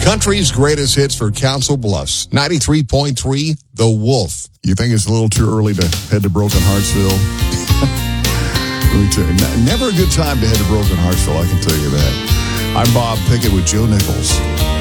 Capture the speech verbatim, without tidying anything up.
Country's greatest hits for Council Bluffs. ninety-three point three, The Wolf. You think it's a little too early to head to Broken Heartsville? Let me tell you, n- never a good time to head to Broken Heartsville, I can tell you that. I'm Bob Pickett with Joe Nichols.